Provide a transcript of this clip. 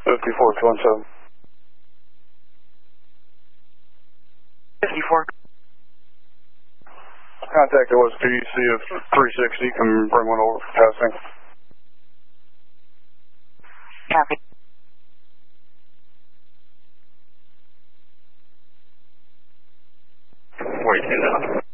54-217. 54. Contact was PUC of 360. Can bring one over for testing. Copy. Wait,